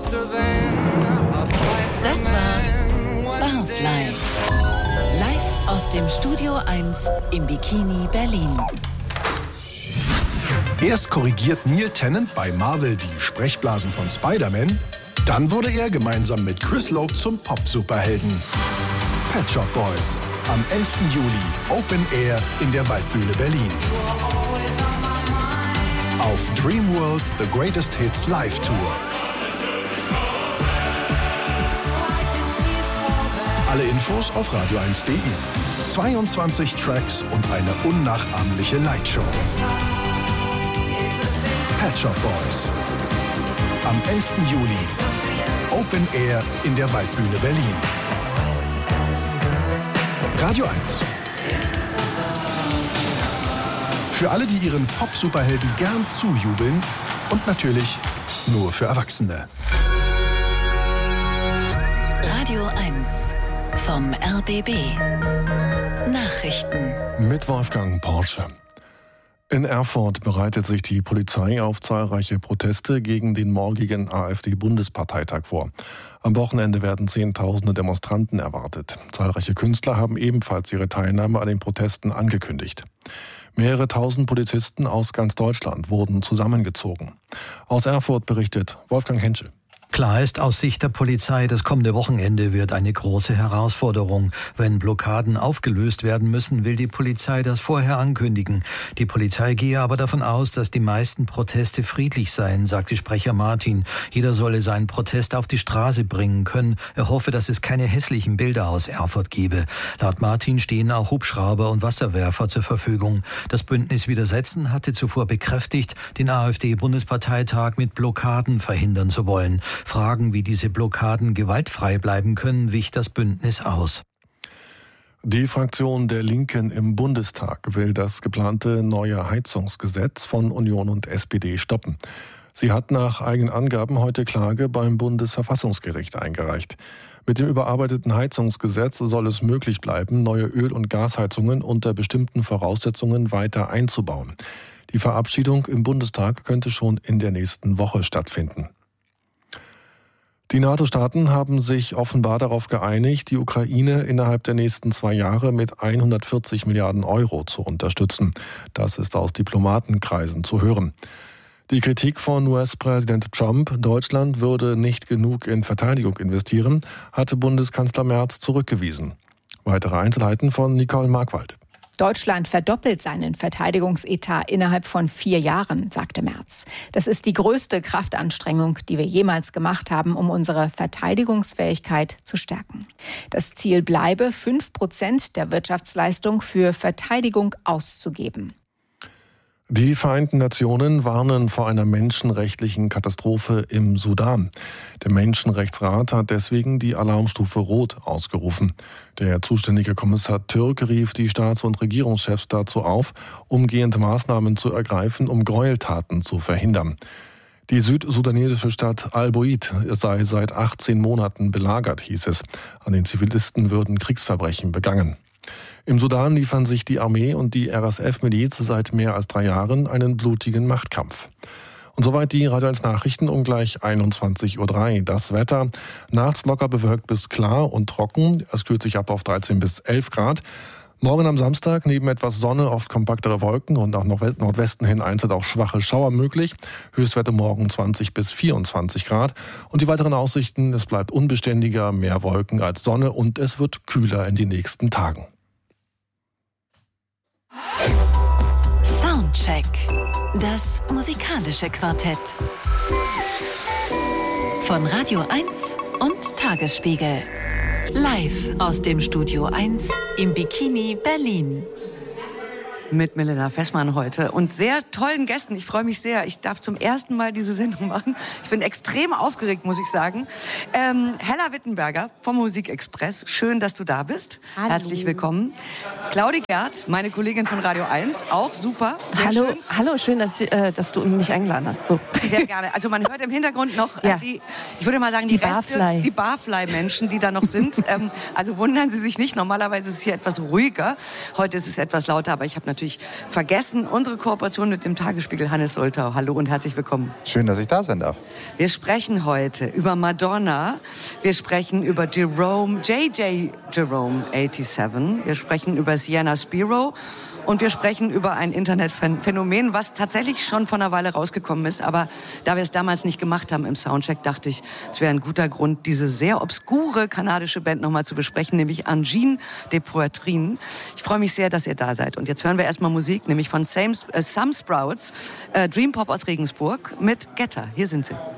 Das war Barfly. Live aus dem Studio 1 im Bikini Berlin. Erst korrigiert Neil Tennant bei Marvel die Sprechblasen von Spider-Man. Dann wurde er gemeinsam mit Chris Lowe zum Pop-Superhelden. Pet Shop Boys. Am 11. Juli Open Air in der Waldbühne Berlin. Auf Dreamworld The Greatest Hits Live Tour. Alle Infos auf radio1.de. 22 Tracks und eine unnachahmliche Lightshow. Pet Shop Boys. Am 11. Juli Open Air in der Waldbühne Berlin. Radio 1. Für alle, die ihren Pop-Superhelden gern zujubeln und natürlich nur für Erwachsene. Radio 1 vom RBB. Nachrichten. Mit Wolfgang Porsche. In Erfurt bereitet sich die Polizei auf zahlreiche Proteste gegen den morgigen AfD-Bundesparteitag vor. Am Wochenende werden Zehntausende Demonstranten erwartet. Zahlreiche Künstler haben ebenfalls ihre Teilnahme an den Protesten angekündigt. Mehrere tausend Polizisten aus ganz Deutschland wurden zusammengezogen. Aus Erfurt berichtet Wolfgang Henschel. Klar ist aus Sicht der Polizei, das kommende Wochenende wird eine große Herausforderung. Wenn Blockaden aufgelöst werden müssen, will die Polizei das vorher ankündigen. Die Polizei gehe aber davon aus, dass die meisten Proteste friedlich seien, sagte Sprecher Martin. Jeder solle seinen Protest auf die Straße bringen können. Er hoffe, dass es keine hässlichen Bilder aus Erfurt gebe. Laut Martin stehen auch Hubschrauber und Wasserwerfer zur Verfügung. Das Bündnis Widersetzen hatte zuvor bekräftigt, den AfD-Bundesparteitag mit Blockaden verhindern zu wollen. Fragen, wie diese Blockaden gewaltfrei bleiben können, wich das Bündnis aus. Die Fraktion der Linken im Bundestag will das geplante neue Heizungsgesetz von Union und SPD stoppen. Sie hat nach eigenen Angaben heute Klage beim Bundesverfassungsgericht eingereicht. Mit dem überarbeiteten Heizungsgesetz soll es möglich bleiben, neue Öl- und Gasheizungen unter bestimmten Voraussetzungen weiter einzubauen. Die Verabschiedung im Bundestag könnte schon in der nächsten Woche stattfinden. Die NATO-Staaten haben sich offenbar darauf geeinigt, die Ukraine innerhalb der nächsten 2 Jahre mit 140 Milliarden Euro zu unterstützen. Das ist aus Diplomatenkreisen zu hören. Die Kritik von US-Präsident Trump, Deutschland würde nicht genug in Verteidigung investieren, hatte Bundeskanzler Merz zurückgewiesen. Weitere Einzelheiten von Nicole Markwald. Deutschland verdoppelt seinen Verteidigungsetat innerhalb von 4 Jahren, sagte Merz. Das ist die größte Kraftanstrengung, die wir jemals gemacht haben, um unsere Verteidigungsfähigkeit zu stärken. Das Ziel bleibe, 5% der Wirtschaftsleistung für Verteidigung auszugeben. Die Vereinten Nationen warnen vor einer menschenrechtlichen Katastrophe im Sudan. Der Menschenrechtsrat hat deswegen die Alarmstufe Rot ausgerufen. Der zuständige Kommissar Türk rief die Staats- und Regierungschefs dazu auf, umgehend Maßnahmen zu ergreifen, um Gräueltaten zu verhindern. Die südsudanesische Stadt Al-Boid sei seit 18 Monaten belagert, hieß es. An den Zivilisten würden Kriegsverbrechen begangen. Im Sudan liefern sich die Armee und die RSF-Miliz seit mehr als 3 Jahren einen blutigen Machtkampf. Und soweit die Radio 1 Nachrichten um gleich 21.03 Uhr. Das Wetter nachts locker bewölkt bis klar und trocken. Es kühlt sich ab auf 13 bis 11 Grad. Morgen am Samstag neben etwas Sonne oft kompaktere Wolken und nach Nordwesten hin einzeln auch schwache Schauer möglich. Höchstwerte morgen 20 bis 24 Grad. Und die weiteren Aussichten, es bleibt unbeständiger, mehr Wolken als Sonne und es wird kühler in den nächsten Tagen. Soundcheck. Das musikalische Quartett. Von Radio 1 und Tagesspiegel. Live aus dem Studio 1 im Bikini Berlin. Mit Milena Fessmann heute und sehr tollen Gästen. Ich freue mich sehr. Ich darf zum ersten Mal diese Sendung machen. Ich bin extrem aufgeregt, muss ich sagen. Hella Wittenberger vom Musikexpress. Schön, dass du da bist. Hallo. Herzlich willkommen. Claudi Gerd, meine Kollegin von Radio 1. Auch super. Sehr hallo, schön. Hallo, schön, dass du mich eingeladen hast. So. Sehr gerne. Also man hört im Hintergrund noch die, ich würde mal sagen, die Reste, Barfly. die Barfly-Menschen, die da noch sind. Also wundern Sie sich nicht. Normalerweise ist es hier etwas ruhiger. Heute ist es etwas lauter, aber ich habe natürlich vergessen. Unsere Kooperation mit dem Tagesspiegel. Hannes Soltau, hallo und herzlich willkommen. Schön, dass ich da sein darf. Wir sprechen heute über Madonna. Wir sprechen über J.J. Jerome 87. Wir sprechen über Sienna Spiro. Und wir sprechen über ein Internetphänomen, was tatsächlich schon vor einer Weile rausgekommen ist. Aber da wir es damals nicht gemacht haben im Soundcheck, dachte ich, es wäre ein guter Grund, diese sehr obskure kanadische Band nochmal zu besprechen, nämlich Angine de Poitrine. Ich freue mich sehr, dass ihr da seid. Und jetzt hören wir erstmal Musik, nämlich von Some Sprouts, Dream Pop aus Regensburg mit Getter. Hier sind sie.